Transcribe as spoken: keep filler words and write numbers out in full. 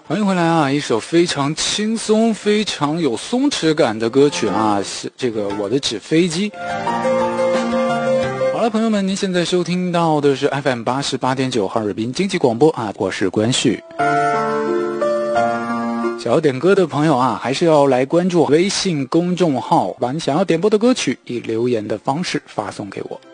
欢迎回来啊！一首非常轻松、非常有松弛感的歌曲啊，是这个《我的纸飞机》。好了，朋友们，您现在收听到的是 F M 八十八点九哈尔滨经济广播啊，我是关旭。想要点歌的朋友啊，还是要来关注微信公众号，把你想要点播的歌曲以留言的方式发送给我。